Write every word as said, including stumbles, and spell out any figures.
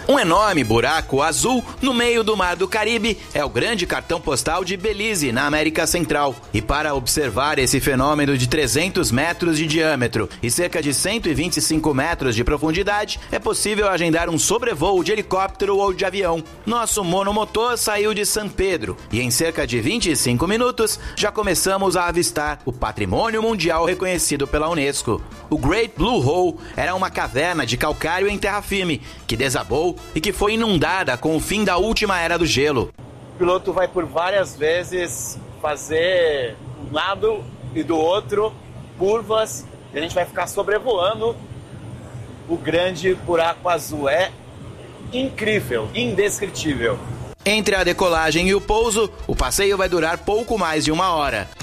Um enorme buraco azul no meio do Mar do Caribe é o grande cartão postal de Belize, na América Central. E para observar esse fenômeno de trezentos metros de diâmetro e cerca de cento e vinte e cinco metros de profundidade, é possível agendar um sobrevoo de helicóptero ou de avião. Nosso monomotor saiu de São Pedro e em cerca de vinte e cinco minutos já começamos a avistar o patrimônio mundial reconhecido pela Unesco. O Great Blue Hole era uma caverna de calcário em terra firme que desabou e que foi inundada com o fim da última era do gelo. O piloto vai por várias vezes fazer um lado e do outro curvas e a gente vai ficar sobrevoando o grande buraco azul. É incrível, indescritível. Entre a decolagem e o pouso, o passeio vai durar pouco mais de uma hora.